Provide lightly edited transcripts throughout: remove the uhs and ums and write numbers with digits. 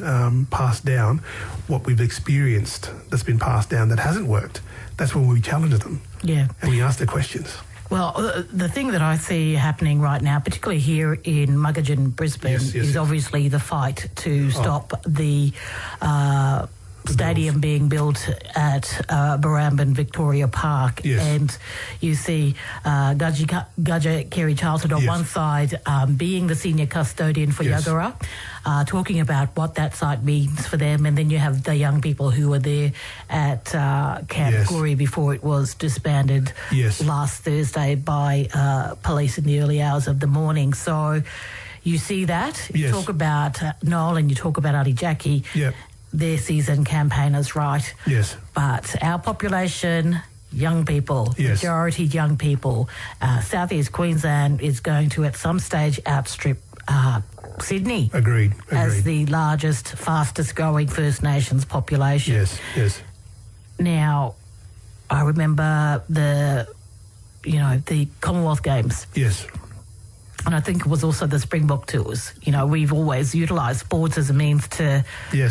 passed down, what we've experienced that's been passed down that hasn't worked, that's when we challenge them. Yeah. And we ask the questions. Well, the thing that I see happening right now, particularly here in Muggagen, Brisbane, is obviously the fight to stop the stadium being built at Barrambin Victoria Park. Yes. And you see Gudger Kerry Charlton on one side being the senior custodian for Yagara, talking about what that site means for them, and then you have the young people who were there at Camp Goori before it was disbanded last Thursday by police in the early hours of the morning. So you see that. You talk about Noel and you talk about Auntie Jackie. Yep. Their seasoned campaigners, right? Yes. But our population, young people, majority young people, Southeast Queensland is going to at some stage outstrip Sydney. Agreed. As the largest, fastest growing First Nations population. Yes. Now, I remember the Commonwealth Games. Yes. And I think it was also the Springbok Tours. You know, we've always utilised sports as a means to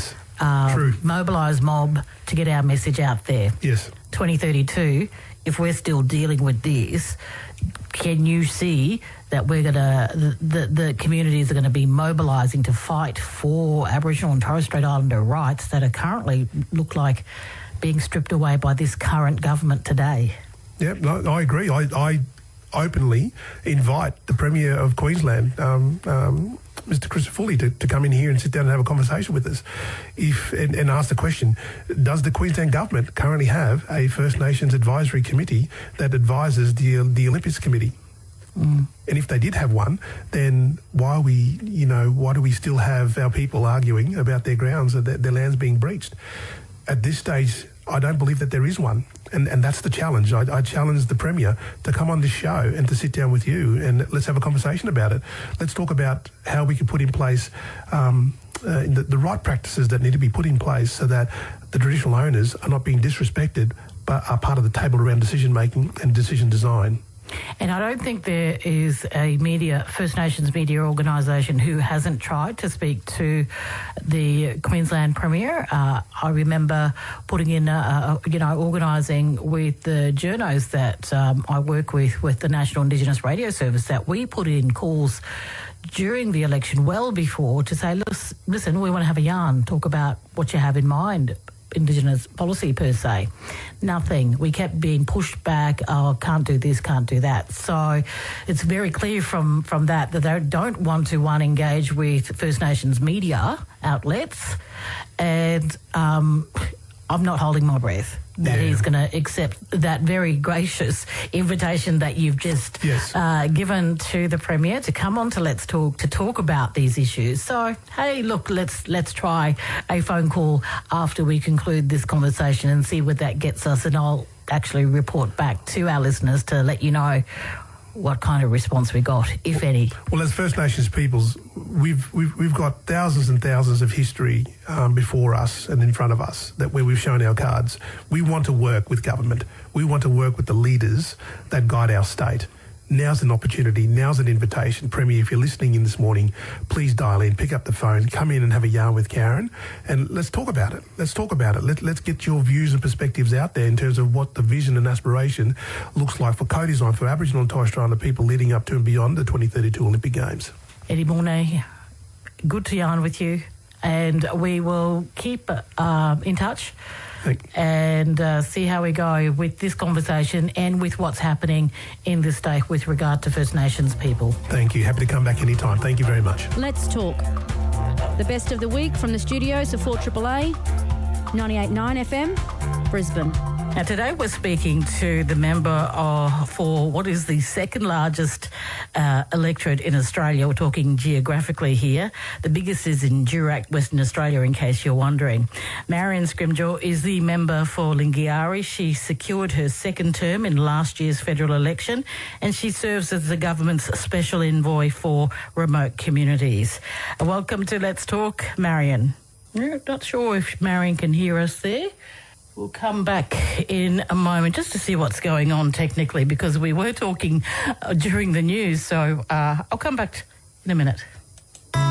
mobilise mob to get our message out there. Yes. 2032, if we're still dealing with this, can you see that we're going to, the communities are going to be mobilising to fight for Aboriginal and Torres Strait Islander rights that are currently look like being stripped away by this current government today? Yeah, no, I agree. I openly invite the Premier of Queensland, Mr. Chris Foley, to come in here and sit down and have a conversation with us and ask the question, does the Queensland government currently have a First Nations advisory committee that advises the Olympics Committee? And if they did have one, then why do we still have our people arguing about their grounds, their lands being breached? At this stage, I don't believe that there is one. And that's the challenge. I challenge the Premier to come on this show and to sit down with you and let's have a conversation about it. Let's talk about how we can put in place the right practices that need to be put in place so that the traditional owners are not being disrespected but are part of the table around decision making and decision design. And I don't think there is a First Nations media organisation who hasn't tried to speak to the Queensland Premier. I remember putting in, organising with the journos that I work with the National Indigenous Radio Service, that we put in calls during the election well before to say, listen, we want to have a yarn, talk about what you have in mind, Indigenous policy per se. Nothing. We kept being pushed back. Oh, can't do this, can't do that. So it's very clear from that they don't want to engage with First Nations media outlets, and I'm not holding my breath that he's going to accept that very gracious invitation that you've just given to the Premier to come on to Let's Talk to talk about these issues. So, hey, look, let's try a phone call after we conclude this conversation and see where that gets us, and I'll actually report back to our listeners to let you know what kind of response we got, if any. Well, as First Nations peoples, we've got thousands and thousands of history before us and in front of us where we've shown our cards. We want to work with government. We want to work with the leaders that guide our state. Now's an opportunity. Now's an invitation. Premier, if you're listening in this morning, please dial in, pick up the phone, come in and have a yarn with Karen, and let's talk about it. Let's talk about it. Let's get your views and perspectives out there in terms of what the vision and aspiration looks like for co-design for Aboriginal and Torres Strait Islander people leading up to and beyond the 2032 Olympic Games. Eddie Mornay, good to yarn with you, and we will keep in touch and see how we go with this conversation and with what's happening in this state with regard to First Nations people. Thank you. Happy to come back anytime. Thank you very much. Let's talk. The best of the week from the studios of 4AAA, 98.9 FM, Brisbane. Now, today we're speaking to the member for what is the second largest electorate in Australia. We're talking geographically here. The biggest is in Durack, Western Australia, in case you're wondering. Marion Scrimgeour is the member for Lingiari. She secured her second term in last year's federal election, and she serves as the government's special envoy for remote communities. Welcome to Let's Talk, Marion. Not sure if Marion can hear us there. We'll come back in a moment just to see what's going on technically, because we were talking during the news. So I'll come back in a minute.